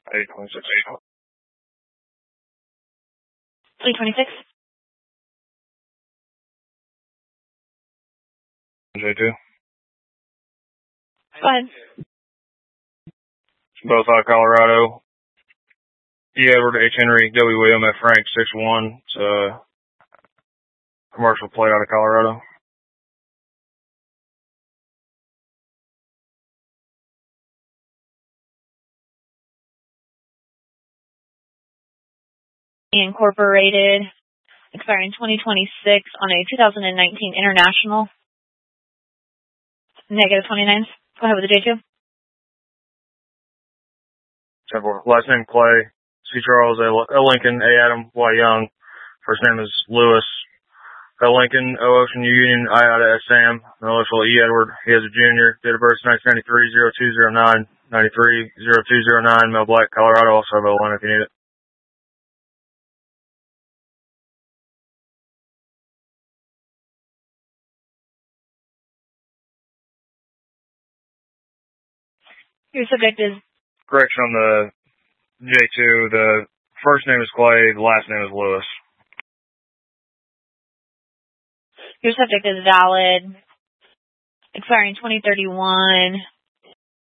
826. 326. J2. Go ahead. Both out of Colorado. E. Edward, H. Henry, W. William, F. Frank, 6-1. It's a commercial plate out of Colorado. Incorporated, expiring 2026 on a 2019 International. Negative 29s. Go ahead with the J2. Last name Clay, C. Charles, L. Lincoln, A. Adam, Y. Young. First name is Lewis. L. Lincoln, O. Ocean U. Union, I. Ida, S. Sam. No initial E. Edward. He is a junior. Date of birth 1993, 0209, 93, 0209, Mel Black, Colorado. Also have L1 if you need it. Your subject is? Correction on the J2. The first name is Clay. The last name is Lewis. Your subject is valid, expiring 2031.